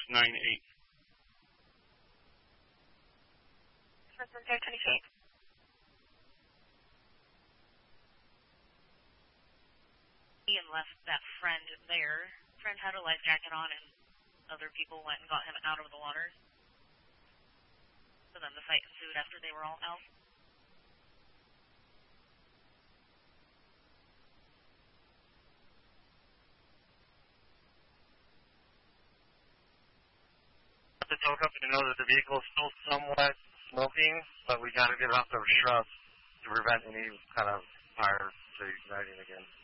Person 1020 feet. Ian left that friend there. Friend had a life jacket on, and other people went and got him out of the water. So then the fight ensued after they were all out. The tow company to know that the vehicle is still somewhat smoking, but we got to get it off the shrubs to prevent any kind of fire to igniting again.